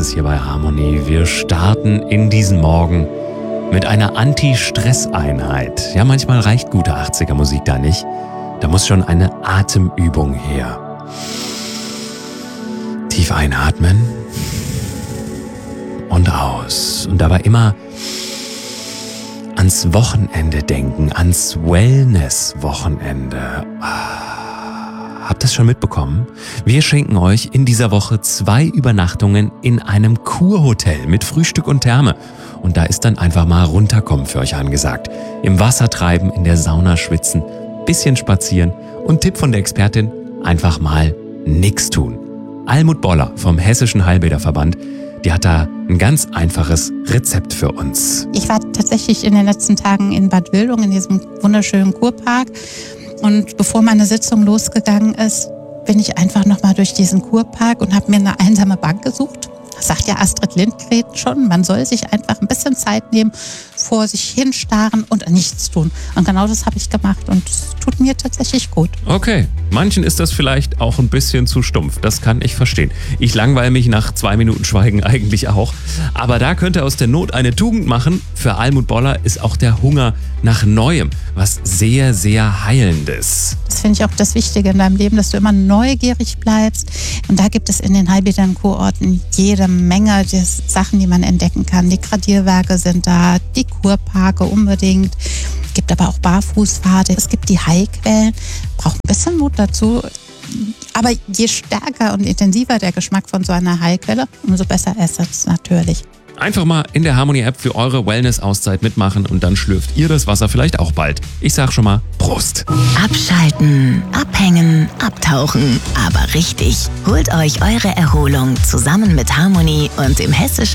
Praxis hier bei Harmony. Wir starten in diesen Morgen mit einer Anti-Stress-Einheit. Ja, manchmal reicht gute 80er-Musik da nicht. Da muss schon eine Atemübung her. Tief einatmen und aus. Und dabei immer ans Wochenende denken, ans Wellness-Wochenende. Habt ihr es schon mitbekommen? Wir schenken euch in dieser Woche 2 Übernachtungen in einem Kurhotel mit Frühstück und Therme. Und da ist dann einfach mal runterkommen für euch angesagt. Im Wasser treiben, in der Sauna schwitzen, bisschen spazieren und Tipp von der Expertin, einfach mal nix tun. Almut Boller vom Hessischen Heilbäderverband, die hat da ein ganz einfaches Rezept für uns. Ich war tatsächlich in den letzten Tagen in Bad Wildung in diesem wunderschönen Kurpark. Und bevor meine Sitzung losgegangen ist, bin ich einfach nochmal durch diesen Kurpark und habe mir eine einsame Bank gesucht. Das sagt ja Astrid Lindgren schon, man soll sich einfach ein bisschen Zeit nehmen, vor sich hinstarren und nichts tun. Und genau das habe ich gemacht und es tut mir tatsächlich gut. Okay, manchen ist das vielleicht auch ein bisschen zu stumpf, das kann ich verstehen. Ich langweile mich nach 2 Minuten Schweigen eigentlich auch. Aber da könnte aus der Not eine Tugend machen. Für Almut Boller ist auch der Hunger nach Neuem was sehr, sehr Heilendes. Das finde ich auch das Wichtige in deinem Leben, dass du immer neugierig bleibst. Und da gibt es in den Heilbädern Kurorten jede Menge Sachen, die man entdecken kann. Die Gradierwerke sind da, die Kurparke unbedingt. Es gibt aber auch Barfußpfade. Es gibt die Heilquellen. Braucht ein bisschen Mut dazu. Aber je stärker und intensiver der Geschmack von so einer Heilquelle, umso besser ist es natürlich. Einfach mal in der Harmony-App für eure Wellness-Auszeit mitmachen und dann schlürft ihr das Wasser vielleicht auch bald. Ich sag schon mal Prost. Abschalten, abhängen, abtauchen, aber richtig. Holt euch eure Erholung zusammen mit Harmony und dem Hessischen